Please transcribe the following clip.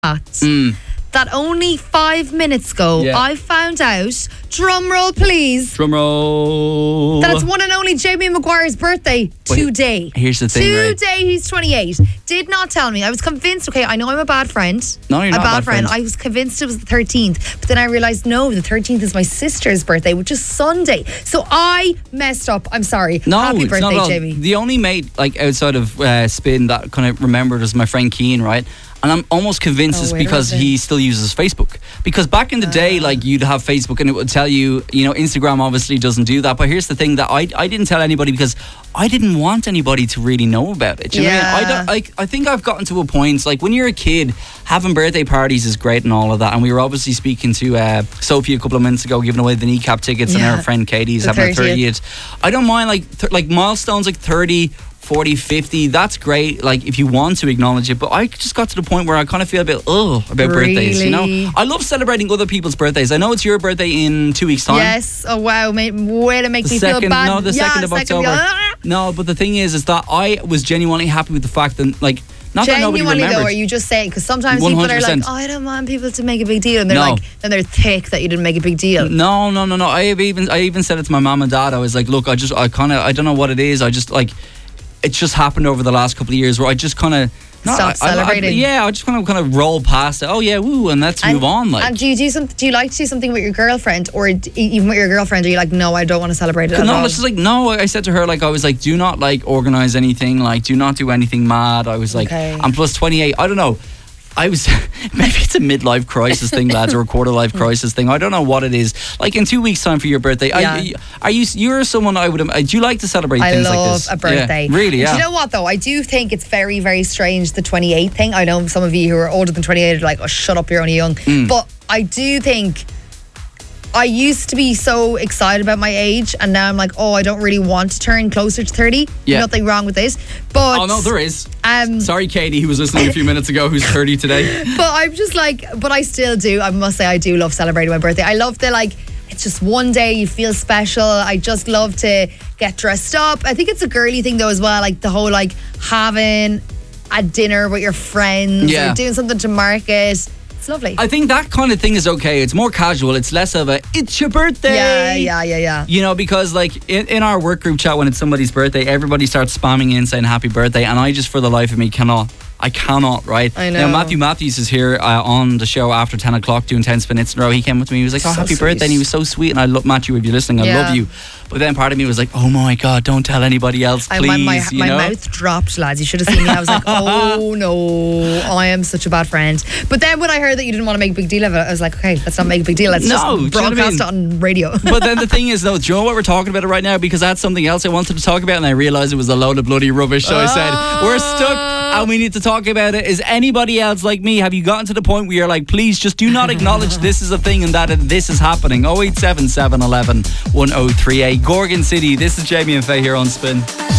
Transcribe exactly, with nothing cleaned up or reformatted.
Mm. that only five minutes ago Yeah. I found out, drum roll please, Drum roll. that it's one and only Jamie Maguire's birthday Wait, today. here's the thing, right? Today he's twenty-eight. Did not tell me. I was convinced, okay, I know I'm a bad friend. No, you're a not a bad bad friend. I was convinced it was the thirteenth. But then I realised, no, the thirteenth is my sister's birthday, which is Sunday. So I messed up. I'm sorry. No, Happy it's birthday, not at all. Jamie. The only mate like outside of uh, Spin that kind of remembered was my friend Keane, right? And I'm almost convinced Oh, it's wait, because was it? he still uses Facebook. Because back in the day, like you'd have Facebook and it would tell you, you know, Instagram obviously doesn't do that. But here's the thing that I I didn't tell anybody because I didn't want anybody to really know about it. Do you know what I mean? I, don't, I, I think I've gotten to a point, like when you're a kid, having birthday parties is great and all of that. And we were obviously speaking to uh, Sophie a couple of minutes ago, giving away the kneecap tickets, Yeah. and her friend Katie's The having thirtieth. her thirtieth. I don't mind like th- like milestones like thirty, forty, fifty, that's great, like if you want to acknowledge it, but I just got to the point where I kind of feel a bit ugh about birthdays, you know. Really? I love celebrating other people's birthdays. I know it's your birthday in two weeks time. Yes. Oh wow, mate, way to make The me second, feel bad. no, the yeah, second of second October. Ah! No, but the thing is, is that I was genuinely happy with the fact that, like, not that nobody Genuinely remembered. though, are you just saying, because sometimes people are like, one hundred percent. oh, I don't want people to make a big deal, and they're No. like, then they're thick that you didn't make a big deal. No, no, no, no. I have even, I even said it to my mum and dad. I was like, look, I just, I kind of, I don't know what it is. I just like, it's just happened over the last couple of years where I just kind of Stop celebrating. yeah, I just kind of kind of roll past it. Oh yeah, woo, and let's And- move on. Like, And do you do some? Do you like to do something with your girlfriend, or d- even with your girlfriend? Are you like, no, I don't want to celebrate it at no, all? it's just like no. I said to her, like, I was like, do not like organize anything. Like, do not do anything mad. I was like, Okay. I'm plus twenty-eight. I don't know. I was maybe it's a midlife crisis thing, lads, or a quarter life crisis thing. I don't know what it is. Like in two weeks' time for your birthday, Yeah. I, are you? You're someone I would. Do you like to celebrate I things like love this? a birthday. Yeah, really? Yeah. Do you know what though? I do think it's very, very strange, the twenty-eight thing. I know some of you who are older than twenty-eight are like, oh, shut up, you're only young. Mm. But I do think I used to be so excited about my age, and now I'm like, oh, I don't really want to turn closer to thirty. Yeah. Nothing wrong with this. But Oh no, there is. Um, Sorry, Katie, who was listening a few minutes ago, who's thirty today. But I'm just like, but I still do. I must say, I do love celebrating my birthday. I love the like, it's just one day, you feel special. I just love to get dressed up. I think it's a girly thing though as well, like the whole like having a dinner with your friends Yeah. or doing something to mark it. It's lovely. I think that kind of thing is okay. It's more casual. It's less of a, it's your birthday. yeah, yeah, yeah, yeah. You know, because like in, in our work group chat when it's somebody's birthday, everybody starts spamming in saying happy birthday, and I just for the life of me cannot. I cannot, right? I know. Now, Matthew Matthews is here uh, on the show after ten o'clock doing ten spinits in a row. He came up to me, he was like, oh, So happy sweet. birthday. And he was so sweet. And I love Matthew, if you're listening, I Yeah. love you. But then part of me was like, oh my God, don't tell anybody else, I, please. my my, you my know? mouth dropped, lads. You should have seen me. I was like, oh no, I am such a bad friend. But then when I heard that you didn't want to make a big deal of it, I was like, okay, let's not make a big deal. Let's No, do you know just what I broadcast mean? it on radio. But then the thing is, though, do you know what we're talking about it right now? Because I had something else I wanted to talk about, and I realised it was a load of bloody rubbish. So I said, we're stuck, and we need to talk about it. Is anybody else like me? Have you gotten to the point where you're like, please just do not acknowledge this is a thing and that this is happening? oh eight seven seven, eleven, one oh three eight. Gorgon City, this is Jamie and Faye here on Spin.